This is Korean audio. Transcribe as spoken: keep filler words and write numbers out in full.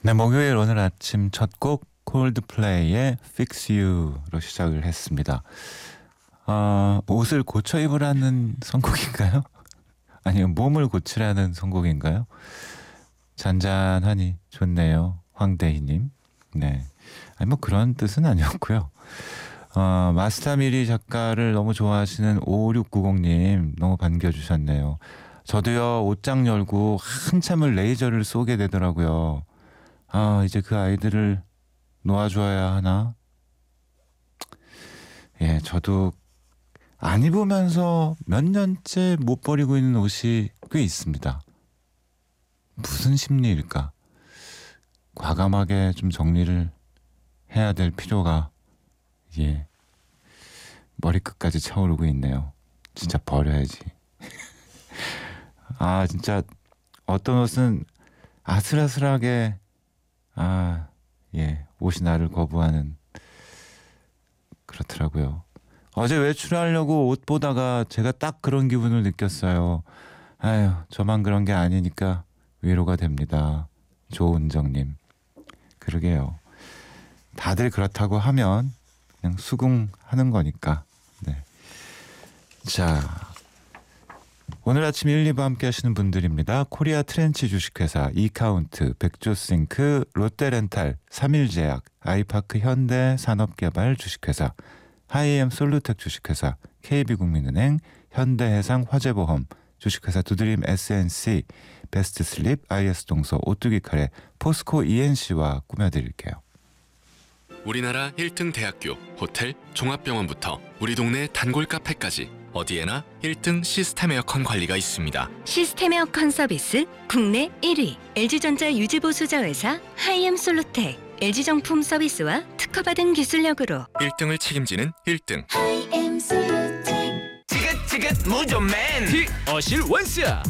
네, 목요일 오늘 아침 첫 곡 콜드플레이의 Fix You로 시작을 했습니다. 어, 옷을 고쳐 입으라는 선곡인가요? 아니면 몸을 고치라는 선곡인가요? 잔잔하니 좋네요. 황대희님. 네, 아니 뭐 그런 뜻은 아니었고요. 어, 마스타미리 작가를 너무 좋아하시는 오육구공님 너무 반겨주셨네요. 저도요, 옷장 열고 한참을 레이저를 쏘게 되더라고요. 아, 이제 그 아이들을 놓아줘야 하나? 예, 저도 안 입으면서 몇 년째 못 버리고 있는 옷이 꽤 있습니다. 무슨 심리일까? 과감하게 좀 정리를 해야 될 필요가, 예, 머리끝까지 차오르고 있네요. 진짜 버려야지. 아, 진짜 어떤 옷은 아슬아슬하게, 아, 예, 옷이 나를 거부하는, 그렇더라고요. 어제 외출하려고 옷 보다가 제가 딱 그런 기분을 느꼈어요. 아유, 저만 그런 게 아니니까 위로가 됩니다. 조은정님. 그러게요. 다들 그렇다고 하면 그냥 수긍하는 거니까. 네. 자, 오늘 아침 일, 이 부 함께 하시는 분들입니다. 코리아 트렌치 주식회사, 이카운트, 백조싱크, 롯데렌탈, 삼일제약, 아이파크 현대 산업개발 주식회사, 하이엠 솔루텍 주식회사, 케이비국민은행, 현대해상 화재보험, 주식회사 두드림 에스엔씨, 베스트슬립, 아이에스동서, 오뚜기 카레, 포스코 이엔씨와 꾸며드릴게요. 우리나라 일 등 대학교, 호텔, 종합병원부터 우리 동네 단골 카페까지 어디에나 일 등 시스템 에어컨 관리가 있습니다. 시스템 에어컨 서비스 국내 일 위 엘지전자 유지보수자회사 하이엠 솔루텍 엘지정품 서비스와 특허받은 기술력으로 일 등을 책임지는 일 등 하이엠 솔루텍 지긋지긋 무좀맨 티 어실 원스